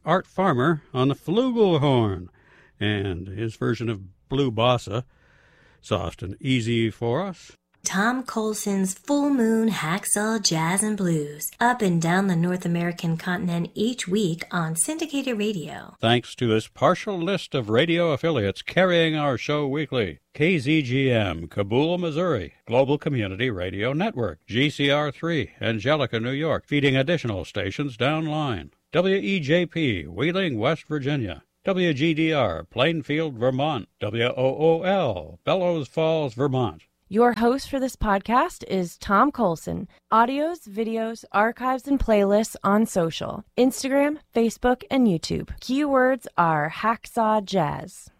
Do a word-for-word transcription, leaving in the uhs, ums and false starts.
Art Farmer on the flugelhorn, and his version of Blue Bossa, soft and easy for us. Tom Colson's Full Moon Hacksaw Jazz and Blues, up and down the North American continent each week on syndicated radio. Thanks to this partial list of radio affiliates carrying our show weekly: K Z G M, Kabul, Missouri; Global Community Radio Network; G C R three, Angelica, New York, feeding additional stations downline; W E J P, Wheeling, West Virginia; W G D R, Plainfield, Vermont; W O O L, Bellows Falls, Vermont. Your host for this podcast is Tom Colson. Audios, videos, archives, and playlists on social: Instagram, Facebook, and YouTube. Keywords are Hacksaw Jazz.